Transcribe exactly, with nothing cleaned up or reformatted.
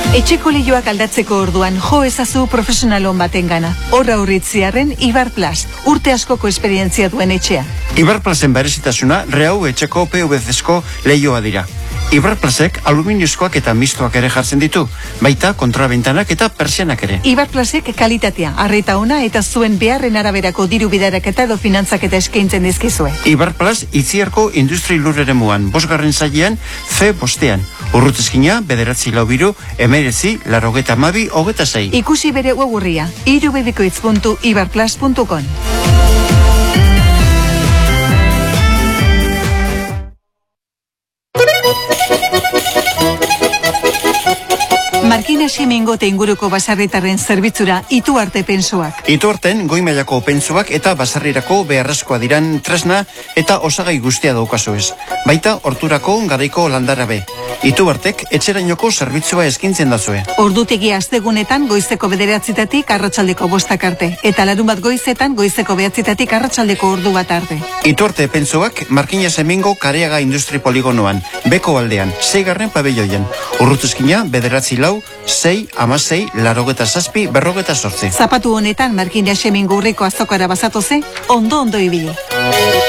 Etxeko lehioak aldatzeko orduan jo ezazu profesionalon baten gana. Horra horritziarren Ibarplas, urte askoko esperientzia duen etxea. Ibarplasen berezitasuna rehau etxeko P V C-ezko lehioa dira. Ibarplasek aluminiozkoak eta mistoak ere jartzen ditu, baita kontrabentanak eta persianak ere. Ibarplasek kalitatea, arreta ona eta zuen beharren araberako diru bidaraketa edo finantzak eta eskaintzen dizkizue. Ibarplas Itziarko industri lurrere muan, bosgarren zailean, fe bostean. Urrutezkina, bederatzi lau biru, emerezi, larrogeta mabi, hogeta zei. Ikusi bere webgurria, irubebikoitz puntu ibarplas puntu com. Markina Ximingote inguruko basarritarren zerbitzura Ituarte Pentsoak. Ituarten goi mailako pentsoak eta basarrirako beharrezkoa diran tresna eta osagai guztia daukazu ez. Baita horturako garaiko landarabe. Ituartek etxerainoko zerbitzua eskintzen dazue. Ordutegi astegunetan goizeko bederatzitatik arratsaldeko bostak arte. Eta larun bat goizetan goizeko behatzitatik arratsaldeko ordu bat arte. Ituarte Pentsoak Markina Ximingo Kareaga Industri Poligonoan, beko aldean, seigarren pabelloien. Urrutuzkina bederatzi lau, sei, amasei, larogeta zazpi, berrogeta sortzi. Zapatu honetan Markina Ximingo urriko azokara bazatoze, ondo ondo ibili.